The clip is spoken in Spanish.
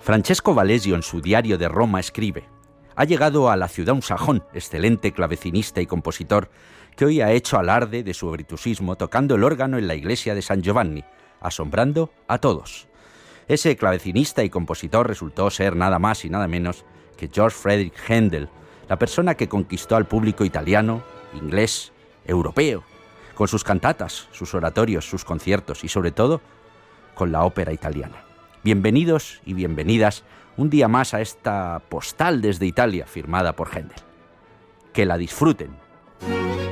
Francesco Valesio, en su diario de Roma, escribe: ha llegado a la ciudad un sajón, excelente clavecinista y compositor, que hoy ha hecho alarde de su virtuosismo tocando el órgano en la iglesia de San Giovanni, asombrando a todos. Ese clavecinista y compositor resultó ser nada más y nada menos que George Frederick Händel, la persona que conquistó al público italiano, inglés, europeo, con sus cantatas, sus oratorios, sus conciertos y sobre todo con la ópera italiana. Bienvenidos y bienvenidas un día más a esta postal desde Italia firmada por Händel. Que la disfruten.